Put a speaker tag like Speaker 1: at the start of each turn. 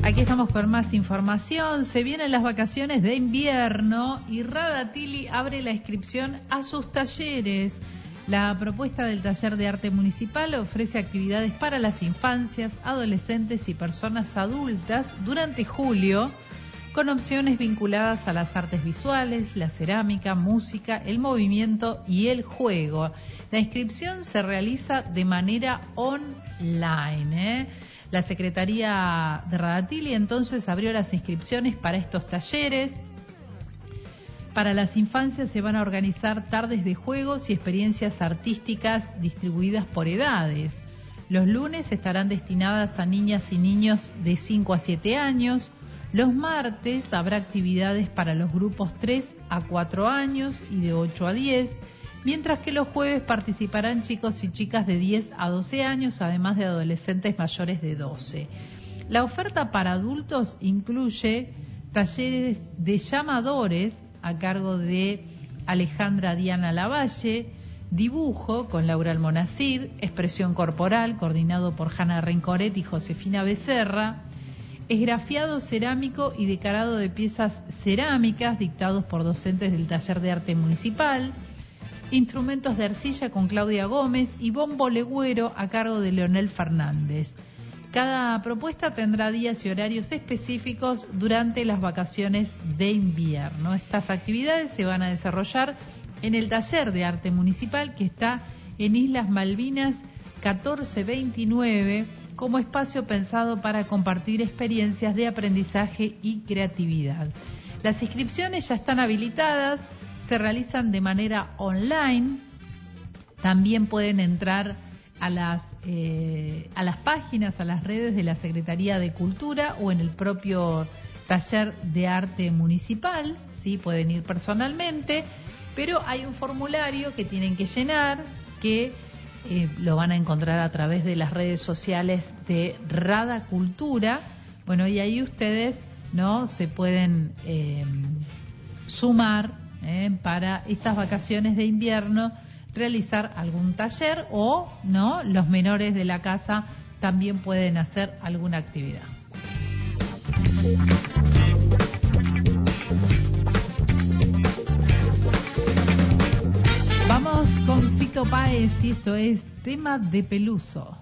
Speaker 1: Aquí estamos con más información. Se vienen las vacaciones de invierno y Radatili abre la inscripción a sus talleres. La propuesta del Taller de Arte Municipal ofrece actividades para las infancias, adolescentes y personas adultas durante julio, con opciones vinculadas a las artes visuales, la cerámica, música, el movimiento y el juego. La inscripción se realiza de manera online. La Secretaría de Radatili entonces abrió las inscripciones para estos talleres. Para las infancias se van a organizar tardes de juegos y experiencias artísticas distribuidas por edades. Los lunes estarán destinadas a niñas y niños de 5 a 7 años. Los martes habrá actividades para los grupos 3 a 4 años y de 8 a 10, mientras que los jueves participarán chicos y chicas de 10 a 12 años, además de adolescentes mayores de 12. La oferta para adultos incluye talleres de llamadores a cargo de Alejandra Diana Lavalle, dibujo con Laura Almonacid, expresión corporal coordinado por Hanna Rencoret y Josefina Becerra, esgrafiado cerámico y decorado de piezas cerámicas dictados por docentes del Taller de Arte Municipal, instrumentos de arcilla con Claudia Gómez y bombo legüero a cargo de Leonel Fernández. Cada propuesta tendrá días y horarios específicos durante las vacaciones de invierno. Estas actividades se van a desarrollar en el Taller de Arte Municipal, que está en Islas Malvinas 1429, como espacio pensado para compartir experiencias de aprendizaje y creatividad. Las inscripciones ya están habilitadas, se realizan de manera online. También pueden entrar a las páginas, a las redes de la Secretaría de Cultura o en el propio Taller de Arte Municipal, ¿sí? Pueden ir personalmente, pero hay un formulario que tienen que llenar, que lo van a encontrar a través de las redes sociales de Rada Cultura. Bueno, y ahí ustedes, ¿no?, se pueden sumar para estas vacaciones de invierno, realizar algún taller o, ¿no?, los menores de la casa también pueden hacer alguna actividad. Vamos con Fito Páez y esto es Tema de Peluso.